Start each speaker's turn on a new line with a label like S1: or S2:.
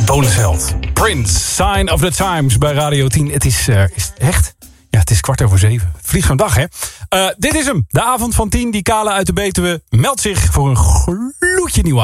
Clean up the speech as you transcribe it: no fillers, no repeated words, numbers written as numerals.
S1: bonusheld. Prince, Sign of the Times bij Radio 10. Het is echt? Ja, het is 7:15. Vlieg zo'n dag, hè? Dit is hem. De avond van 10. Die Kale uit de Betuwe meldt zich voor een gloedje nieuwe